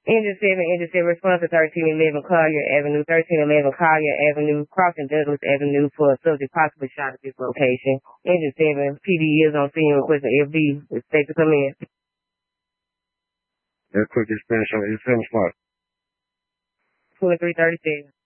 Engine 7, response to 1311 Collier Avenue, 1311 Collier Avenue, crossing Douglas Avenue for a subject possibly shot at this location. Engine 7, PD is on scene requesting FB. Expect to come in. That quick expansion on 87 spot. 2337.